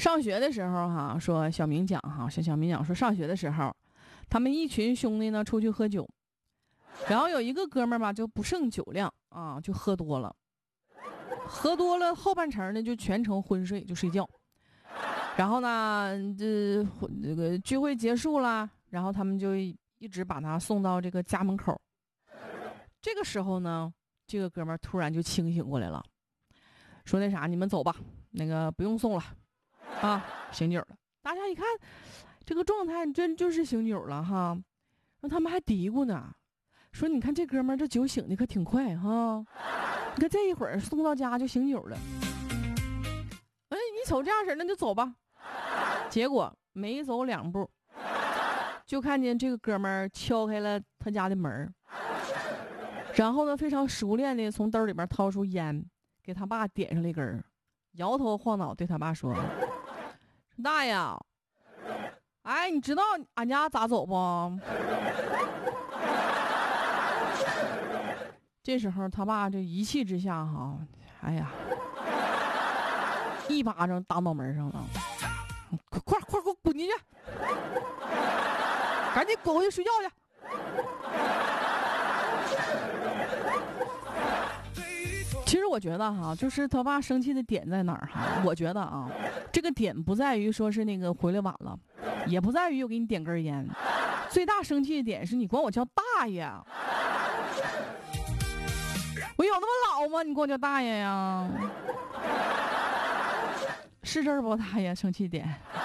上学的时候哈，说小明讲哈，小明讲说上学的时候，他们一群兄弟呢出去喝酒，然后有一个哥们儿吧就不胜酒量啊，就喝多了后半程呢就全程昏睡就睡觉。然后呢，这个聚会结束了，然后他们就一直把他送到这个家门口。这个时候呢，这个哥们儿突然就清醒过来了，说那啥，你们走吧，那个不用送了，啊，醒酒了。大家一看这个状态，真就是醒酒了哈。然后他们还嘀咕呢，说你看这哥们儿这酒醒的可挺快哈，你看这一会儿送到家就醒酒了。哎，你瞅这样式儿，那就走吧。结果没走2步，就看见这个哥们儿敲开了他家的门，然后呢，非常熟练的从兜里边掏出烟，给他爸点上了一根，摇头晃脑对他爸说：“大爷，哎，你知道俺家咋走不？”这时候他爸这一气之下哈，哎呀，一巴掌打脑门上了。快给我滚进去，赶紧滚回去睡觉去。其实我觉得哈，就是他爸生气的点在哪儿哈？我觉得啊，这个点不在于说是那个回来晚了，也不在于我给你点根烟，最大生气的点是你管我叫大爷，我有那么老吗？你管我叫大爷呀？是这儿不，大爷生气点。